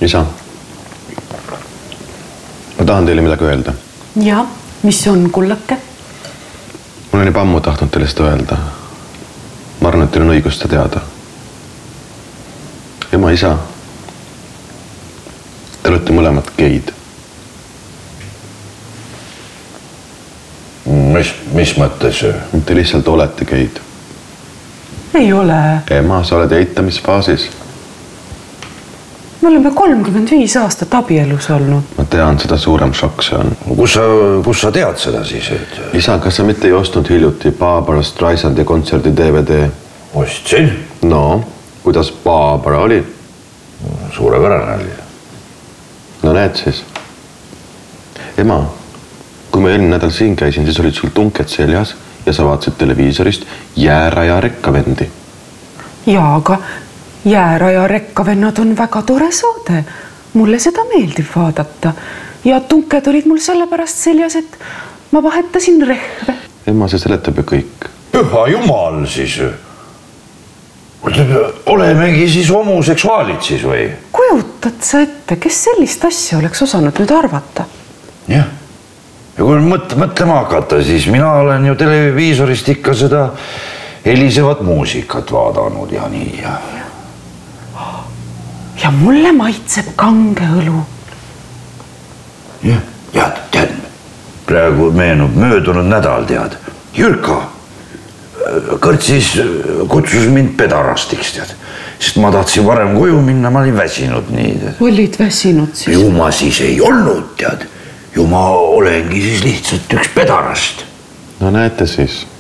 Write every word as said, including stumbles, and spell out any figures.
Isa, ma tahan teile midagi öelda. Ja, mis on kullake? Mul on juba ammu tahtnud teile seda öelda. Ma arvan, et teil on õigust seda teada. Ema, isa, te olete mõlemad geid. Mis, mis mõttes? Te lihtsalt olete geid. Ei ole. Ema, sa oled eitamisfaasis. Me oleme kolmkümmend viis aastat abielus olnud. Ma tean, seda suurem šokk see on. Kus sa, kus sa tead seda siis? Et... Isa, kas sa mitte ei ostnud hiljuti Barbara Streisandi kontserdi D V D? Ostsin. No, kuidas Barbara oli? Suurepärane oli. No näed siis. Ema, kui ma eelmine nädal siin käisin, siis olid sul tunked seljas ja sa vaatasid televiisorist Jääraja rekkavendi. Ja, aga Jääraja rekkavennad on väga tore saade. Mulle seda meeldib vaadata. Ja tunked olid mul sellepärast seljas, et ma vahetasin rehve. Ema, see seletab ju kõik. Püha jumal siis. Olemegi siis homoseksuaalid siis või? Kujutad sa ette, kes sellist asja oleks osanud nüüd arvata? Jah. Ja kui mõt, mõtlema hakata, siis mina olen ju televiisorist ikka seda helisevat muusikat vaadanud ja nii. Ja, ja mulle maitseb kange õlu. Ja, ja tead, praegu meenub möödunud nädal, tead. Jürka kõrtsis kutsus mind pedarastiks, tead. Sest ma tahtsin varem koju minna, ma olin väsinud nii. Tead. Olid väsinud siis? Ju ma siis ei olnud, tead. Ju ma olengi siis lihtsalt üks pedarast. No näete siis.